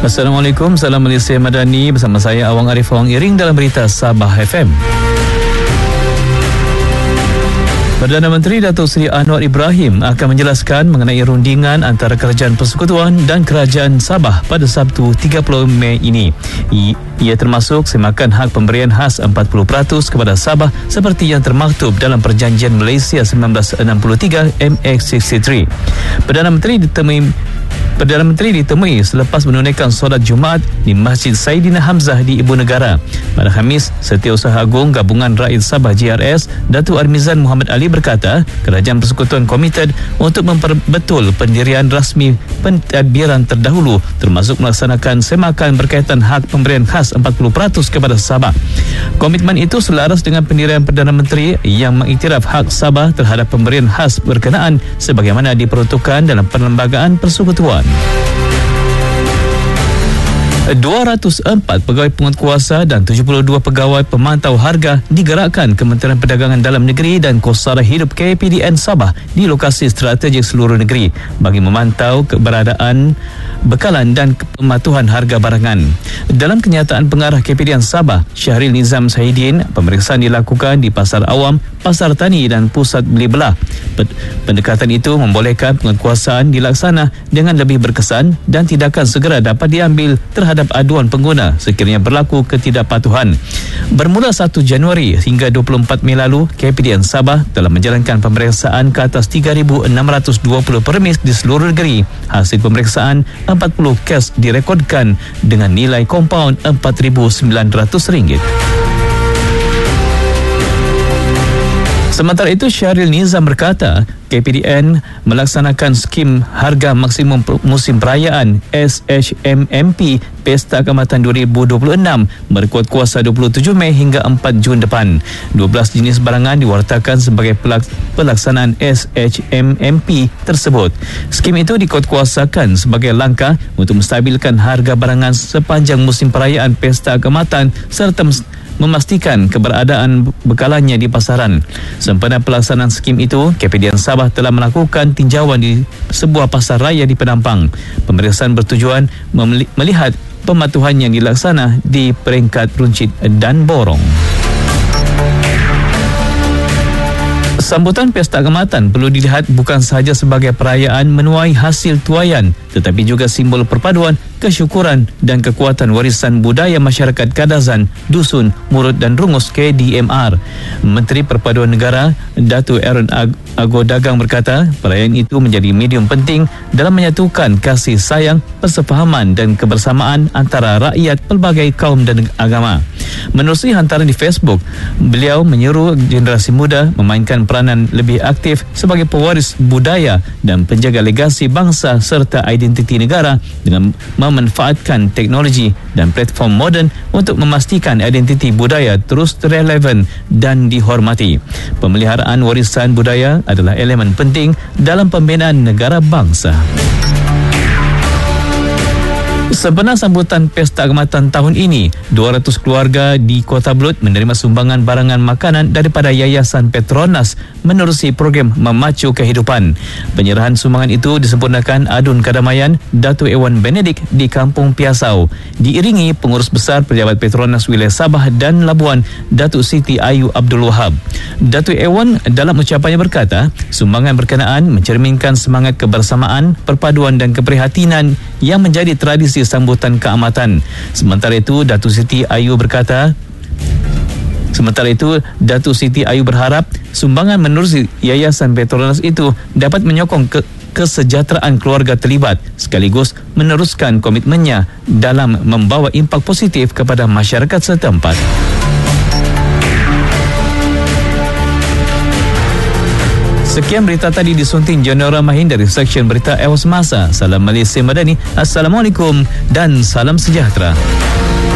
Assalamualaikum, salam Malaysia Madani. Bersama saya Awang Arif Awang Iring dalam berita Sabah FM. Perdana Menteri Datuk Seri Anwar Ibrahim akan menjelaskan mengenai rundingan antara Kerajaan Persekutuan dan Kerajaan Sabah pada Sabtu 30 Mei ini. Ia termasuk semakan hak pemberian khas 40% kepada Sabah seperti yang termaktub dalam Perjanjian Malaysia 1963 MX63. Perdana Menteri ditemui selepas menunaikan solat Jumaat di Masjid Saidina Hamzah di Ibu Negara. Pada Khamis, Setiausaha Agung Gabungan Rakyat Sabah GRS, Datuk Armizan Muhammad Ali berkata, Kerajaan Persekutuan komited untuk memperbetul pendirian rasmi pentadbiran terdahulu termasuk melaksanakan semakan berkaitan hak pemberian khas 40% kepada Sabah. Komitmen itu selaras dengan pendirian Perdana Menteri yang mengiktiraf hak Sabah terhadap pemberian khas berkenaan sebagaimana diperuntukkan dalam Perlembagaan Persekutuan. 204 pegawai penguatkuasa dan 72 pegawai pemantau harga digerakkan Kementerian Perdagangan Dalam Negeri dan Kosara Hidup KPDN Sabah di lokasi strategik seluruh negeri bagi memantau keberadaan bekalan dan pematuhan harga barangan. Dalam kenyataan pengarah KPDN Sabah, Syahril Nizam Sahidin, pemeriksaan dilakukan di Pasar Awam, Pasar Tani dan Pusat Beli Belah. Pendekatan itu membolehkan penguatkuasaan dilaksana dengan lebih berkesan dan tindakan segera dapat diambil terhadap aduan pengguna sekiranya berlaku ketidakpatuhan. Bermula 1 Januari hingga 24 Mei lalu, KPDN Sabah telah menjalankan pemeriksaan ke atas 3,620 permis di seluruh negeri. Hasil pemeriksaan 40 kes direkodkan dengan nilai kompaun RM4,900. Sementara itu, Syahril Nizam berkata, KPDN melaksanakan skim harga maksimum musim perayaan SHMMP Pesta Keamatan 2026 berkuat kuasa 27 Mei hingga 4 Jun depan. 12 jenis barangan diwartakan sebagai pelaksanaan SHMMP tersebut. Skim itu dikuatkuasakan sebagai langkah untuk menstabilkan harga barangan sepanjang musim perayaan Pesta Keamatan serta memastikan keberadaan bekalannya di pasaran. Sempena pelaksanaan skim itu, KPDN Sabah telah melakukan tinjauan di sebuah pasar raya di Penampang. Pemeriksaan bertujuan melihat pematuhan yang dilaksana di peringkat runcit dan borong. Sambutan Pesta Keamatan perlu dilihat bukan sahaja sebagai perayaan menuai hasil tuaian, tetapi juga simbol perpaduan, kesyukuran dan kekuatan warisan budaya masyarakat Kadazan, Dusun, Murut dan Rungus KDMR. Menteri Perpaduan Negara Datuk Aaron Ago Dagang berkata, perayaan itu menjadi medium penting dalam menyatukan kasih sayang, persefahaman dan kebersamaan antara rakyat pelbagai kaum dan agama. Menerusi hantaran di Facebook, beliau menyeru generasi muda memainkan peranan lebih aktif sebagai pewaris budaya dan penjaga legasi bangsa serta identiti negara dengan memanfaatkan teknologi dan platform moden untuk memastikan identiti budaya terus relevan dan dihormati. Pemeliharaan warisan budaya adalah elemen penting dalam pembinaan negara bangsa. Sempena sambutan Pesta Keamatan tahun ini, 200 keluarga di Kota Belud menerima sumbangan barangan makanan daripada Yayasan Petronas menerusi program Memacu Kehidupan. Penyerahan sumbangan itu disempurnakan Adun Kadamayan Datuk Ewan Benedik di Kampung Piasau, diiringi Pengurus Besar Pejabat Petronas Wilayah Sabah dan Labuan Datuk Siti Ayu Abdul Wahab. Datuk Ewan dalam ucapannya berkata, sumbangan berkenaan mencerminkan semangat kebersamaan, perpaduan dan keprihatinan yang menjadi tradisi sambutan keamatan. Sementara itu, Datuk Siti Ayu berharap sumbangan menerusi Yayasan Petronas itu dapat menyokong kesejahteraan keluarga terlibat sekaligus meneruskan komitmennya dalam membawa impak positif kepada masyarakat setempat. Sekian berita tadi disunting Jonora Mahin dari Seksyen Berita Ewas Masa. Salam Malaysia Madani. Assalamualaikum dan salam sejahtera.